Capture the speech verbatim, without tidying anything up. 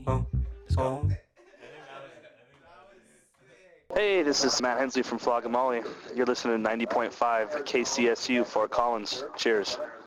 Oh, oh. Hey, this is Matt Hensley from Flogamolly. You're listening to ninety point five K C S U Fort Collins. Cheers.